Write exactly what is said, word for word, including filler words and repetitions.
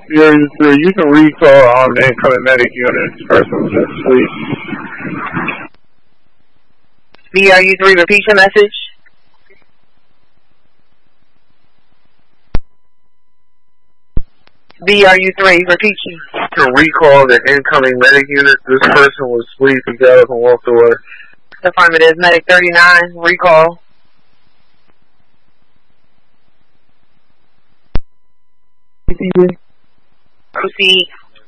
You're, you can recall on the incoming medic unit. This person was asleep. B R U three, repeat your message. B R U three, repeat you. To recall the incoming medic unit. This person was asleep. He got up and walked away. Affirmative. Medic thirty-nine, recall. Proceed.